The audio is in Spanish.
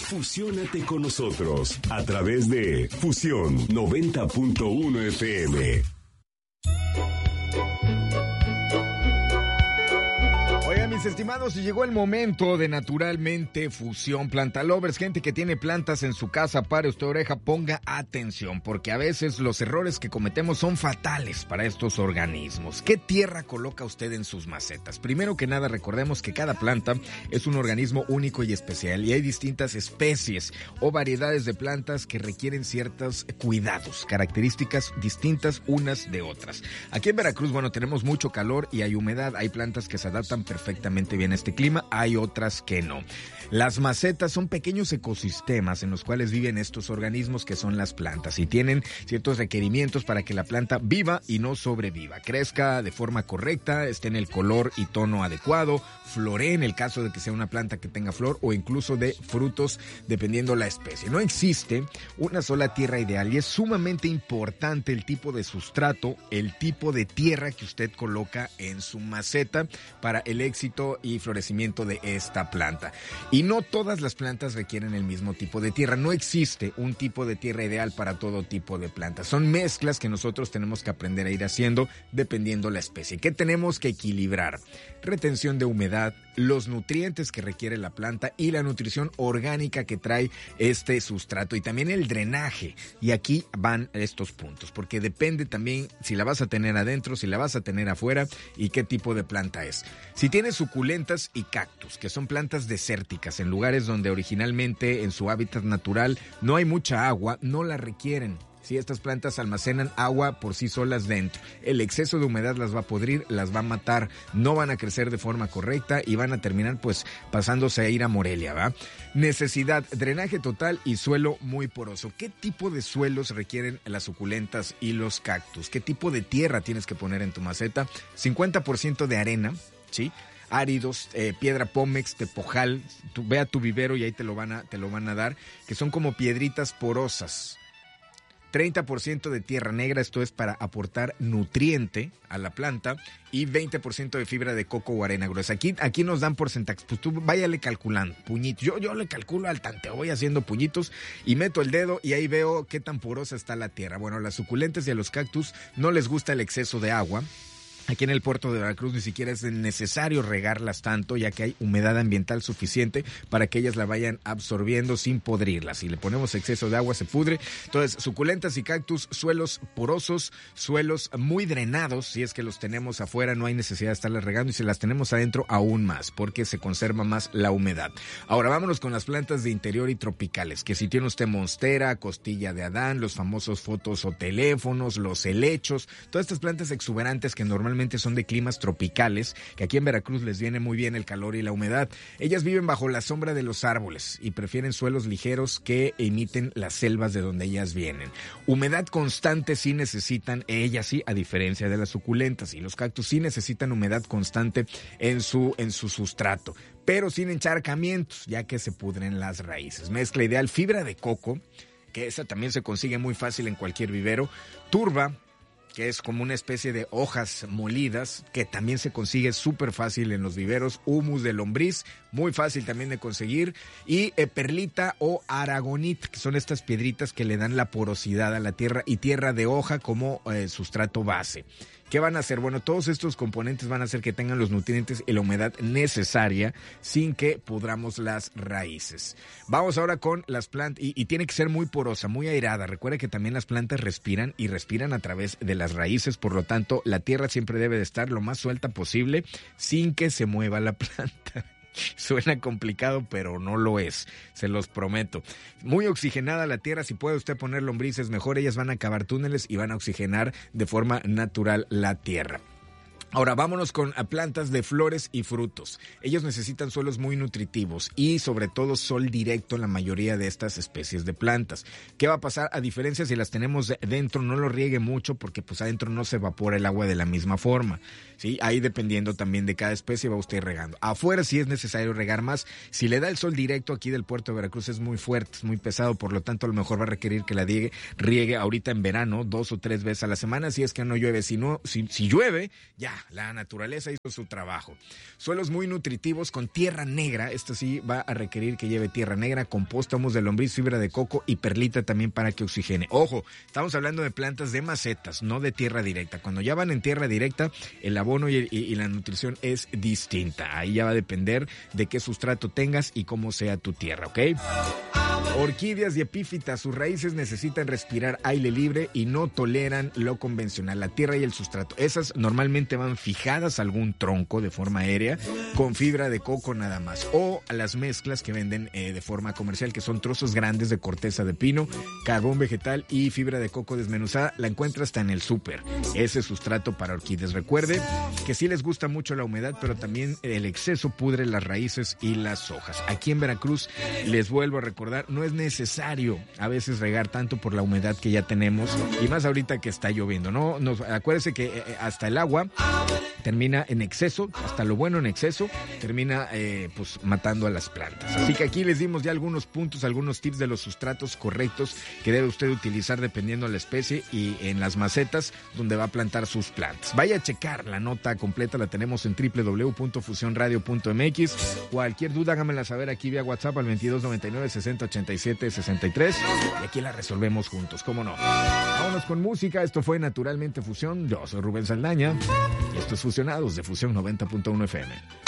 Fusiónate con nosotros a través de Fusión 90.1 FM. Mis estimados, llegó el momento de Naturalmente Fusión Planta Lovers. Gente que tiene plantas en su casa, pare usted oreja, ponga atención, porque a veces los errores que cometemos son fatales para estos organismos. ¿Qué tierra coloca usted en sus macetas? Primero que nada, recordemos que cada planta es un organismo único y especial, y hay distintas especies o variedades de plantas que requieren ciertos cuidados, características distintas unas de otras. Aquí en Veracruz, bueno, tenemos mucho calor y hay humedad. Hay plantas que se adaptan perfectamente bien a este clima, hay otras que no. Las macetas son pequeños ecosistemas en los cuales viven estos organismos que son las plantas y tienen ciertos requerimientos para que la planta viva y no sobreviva, crezca de forma correcta, esté en el color y tono adecuado, floree en el caso de que sea una planta que tenga flor o incluso de frutos dependiendo la especie. No existe una sola tierra ideal y es sumamente importante el tipo de sustrato, el tipo de tierra que usted coloca en su maceta para el éxito y florecimiento de esta planta. Y no todas las plantas requieren el mismo tipo de tierra. No existe un tipo de tierra ideal para todo tipo de plantas. Son mezclas que nosotros tenemos que aprender a ir haciendo dependiendo la especie. ¿Qué tenemos que equilibrar? Retención de humedad, los nutrientes que requiere la planta y la nutrición orgánica que trae este sustrato y también el drenaje. Y aquí van estos puntos, porque depende también si la vas a tener adentro, si la vas a tener afuera y qué tipo de planta es. Si tienes suculentas y cactus, que son plantas desérticas en lugares donde originalmente en su hábitat natural no hay mucha agua, no la requieren. Si estas plantas almacenan agua por sí solas dentro, el exceso de humedad las va a podrir, las va a matar, no van a crecer de forma correcta y van a terminar pues pasándose a ir a Morelia, ¿va? Necesidad, drenaje total y suelo muy poroso. ¿Qué tipo de suelos requieren las suculentas y los cactus? ¿Qué tipo de tierra tienes que poner en tu maceta? 50% de arena, ¿sí? Áridos, piedra pómex, tepojal, ve a tu vivero y ahí te lo van a dar, que son como piedritas porosas. 30% de tierra negra, esto es para aportar nutriente a la planta, y 20% de fibra de coco o arena gruesa. Aquí nos dan porcentajes, pues tú váyale calculando, puñitos. Yo le calculo al tanteo, voy haciendo puñitos y meto el dedo y ahí veo qué tan porosa está la tierra. Bueno, a las suculentas y a los cactus no les gusta el exceso de agua. Aquí en el puerto de Veracruz ni siquiera es necesario regarlas tanto, ya que hay humedad ambiental suficiente para que ellas la vayan absorbiendo sin podrirlas. Si le ponemos exceso de agua se pudre. Entonces, suculentas y cactus, suelos porosos, suelos muy drenados. Si es que los tenemos afuera no hay necesidad de estarlas regando, y si las tenemos adentro aún más, porque se conserva más la humedad. Ahora vámonos con las plantas de interior y tropicales, que si tiene usted monstera, costilla de Adán, los famosos fotos o teléfonos, los helechos, todas estas plantas exuberantes que normalmente son de climas tropicales, que aquí en Veracruz les viene muy bien el calor y la humedad. Ellas viven bajo la sombra de los árboles y prefieren suelos ligeros que imiten las selvas de donde ellas vienen. Humedad constante sí necesitan, ellas sí, a diferencia de las suculentas, y los cactus sí necesitan humedad constante en su sustrato, pero sin encharcamientos, ya que se pudren las raíces. Mezcla ideal, fibra de coco, que esa también se consigue muy fácil en cualquier vivero, turba, que es como una especie de hojas molidas, que también se consigue súper fácil en los viveros, humus de lombriz, muy fácil también de conseguir, y perlita o aragonita, que son estas piedritas que le dan la porosidad a la tierra, y tierra de hoja como sustrato base. ¿Qué van a hacer? Bueno, todos estos componentes van a hacer que tengan los nutrientes y la humedad necesaria sin que pudramos las raíces. Vamos ahora con las plantas, y tiene que ser muy porosa, muy airada. Recuerda que también las plantas respiran y respiran a través de las raíces, por lo tanto, la tierra siempre debe de estar lo más suelta posible sin que se mueva la planta. Suena complicado, pero no lo es, se los prometo. Muy oxigenada la tierra, si puede usted poner lombrices mejor, ellas van a cavar túneles y van a oxigenar de forma natural la tierra. Ahora vámonos con plantas de flores y frutos. Ellos necesitan suelos muy nutritivos y sobre todo sol directo en la mayoría de estas especies de plantas. ¿Qué va a pasar? A diferencia si las tenemos dentro, no lo riegue mucho porque pues adentro no se evapora el agua de la misma forma, ¿sí? Ahí dependiendo también de cada especie va usted regando. Afuera sí es necesario regar más. Si le da el sol directo aquí del puerto de Veracruz es muy fuerte, es muy pesado, por lo tanto a lo mejor va a requerir que la riegue ahorita en verano 2 o 3 veces a la semana si es que no llueve. Si llueve, ya. la naturaleza hizo su trabajo. Suelos muy nutritivos con tierra negra, esto sí va a requerir que lleve tierra negra, composta, humus de lombriz, fibra de coco y perlita también para que oxigene. Ojo, estamos hablando de plantas de macetas, no de tierra directa. Cuando ya van en tierra directa, el abono y la nutrición es distinta. Ahí ya va a depender de qué sustrato tengas y cómo sea tu tierra, ¿ok? Orquídeas y epífitas, sus raíces necesitan respirar aire libre y no toleran lo convencional, la tierra y el sustrato. Esas normalmente van fijadas a algún tronco de forma aérea con fibra de coco nada más, o a las mezclas que venden de forma comercial, que son trozos grandes de corteza de pino, carbón vegetal y fibra de coco desmenuzada. La encuentra hasta en el súper. Ese sustrato para orquídeas. Recuerde que sí les gusta mucho la humedad, pero también el exceso pudre las raíces y las hojas. Aquí en Veracruz, les vuelvo a recordar, no es necesario a veces regar tanto por la humedad que ya tenemos, y más ahorita que está lloviendo, ¿no? Acuérdese que hasta el agua termina en exceso, hasta lo bueno en exceso, termina pues matando a las plantas. Así que aquí les dimos ya algunos puntos, algunos tips de los sustratos correctos que debe usted utilizar dependiendo de la especie y en las macetas donde va a plantar sus plantas. Vaya a checar la nota completa, la tenemos en www.fusionradio.mx. Cualquier duda hágamela saber aquí vía WhatsApp al 2299 6087 63 y aquí la resolvemos juntos, ¿cómo no? Vámonos con música. Esto fue Naturalmente Fusión. Yo soy Rubén Saldaña y esto es Fusionados de Fusión 90.1 FM.